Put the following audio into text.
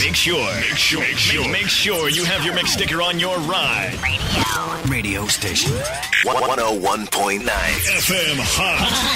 Make sure you have your mix sticker on your ride. Radio station. 101.9 FM Hot.